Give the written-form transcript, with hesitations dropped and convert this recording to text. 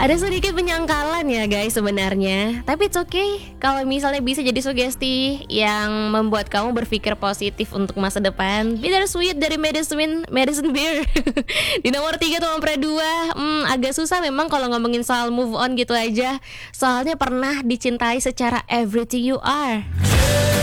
Ada sedikit penyangkalan ya guys sebenarnya. Tapi it's okay kalau misalnya bisa jadi sugesti yang membuat kamu berpikir positif untuk masa depan. Bittersweet dari Madison Beer. Di nomor 3 tuh nomor 2. Agak susah memang kalau ngomongin soal move on gitu aja. Soalnya pernah dicintai secara everything you are.